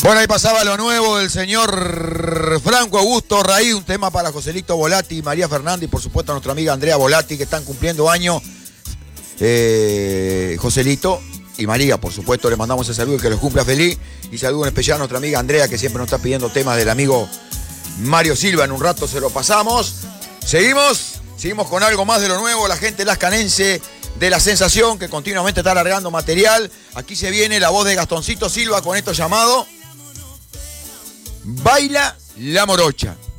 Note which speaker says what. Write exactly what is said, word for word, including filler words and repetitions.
Speaker 1: Bueno, ahí pasaba lo nuevo del señor Franco Augusto Raí, un tema para Joselito Volati, María Fernández y por supuesto a nuestra amiga Andrea Volati, que están cumpliendo año. Eh, Joselito y María, por supuesto, le mandamos ese saludo y que los cumpla feliz. Y saludo en especial a nuestra amiga Andrea, que siempre nos está pidiendo temas del amigo Mario Silva. En un rato se lo pasamos. Seguimos, seguimos con algo más de lo nuevo. La gente lascanense de La Sensación, que continuamente está alargando material. Aquí se viene la voz de Gastoncito Silva con esto llamado Baila la Morocha.